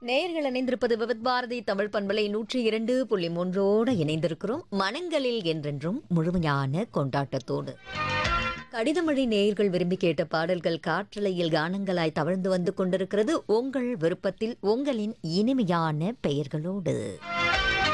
நேயர்கள் இணைந்திருப்பது விவித் பாரதி தமிழ் பண்பலை 102.3 இணைந்திருக்கிறோம். மனங்களில் என்றென்றும் முழுமையான கொண்டாட்டத்தோடு கடிதமொழி நேயர்கள் விரும்பி கேட்ட பாடல்கள் காற்றலையில் கானங்களாய் தவழ்ந்து வந்து கொண்டிருக்கிறது. உங்கள் விருப்பத்தில் உங்களின் இனிமையான பெயர்களோடு